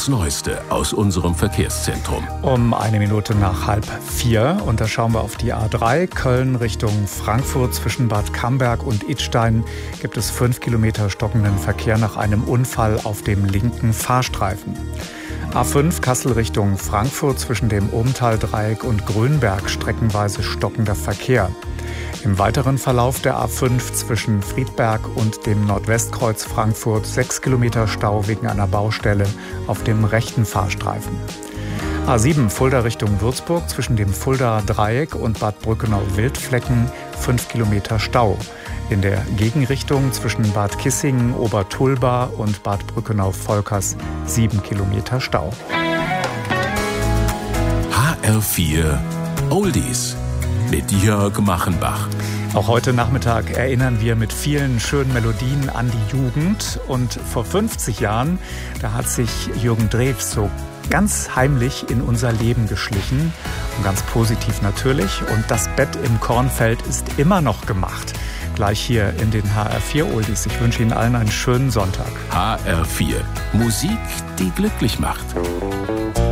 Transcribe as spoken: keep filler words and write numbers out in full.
das Neueste aus unserem Verkehrszentrum. Um eine Minute nach halb vier. Und da schauen wir auf die A drei. Köln Richtung Frankfurt. Zwischen Bad Camberg und Idstein gibt es fünf Kilometer stockenden Verkehr nach einem Unfall auf dem linken Fahrstreifen. A fünf Kassel Richtung Frankfurt. Zwischen dem Obenthal-Dreieck und Grünberg streckenweise stockender Verkehr. Im weiteren Verlauf der A fünf zwischen Friedberg und dem Nordwestkreuz Frankfurt sechs Kilometer Stau wegen einer Baustelle auf dem rechten Fahrstreifen. A sieben Fulda Richtung Würzburg zwischen dem Fulda-Dreieck und Bad Brückenau-Wildflecken fünf Kilometer Stau. In der Gegenrichtung zwischen Bad Kissingen, Obertulba und Bad Brückenau-Volkers sieben Kilometer Stau. H R vier Oldies mit Jörg Machenbach. Auch heute Nachmittag erinnern wir mit vielen schönen Melodien an die Jugend. Und vor fünfzig Jahren, da hat sich Jürgen Drews so ganz heimlich in unser Leben geschlichen. Und ganz positiv natürlich. Und das Bett im Kornfeld ist immer noch gemacht. Gleich hier in den H R vier Oldies. Ich wünsche Ihnen allen einen schönen Sonntag. H R vier. Musik, die glücklich macht.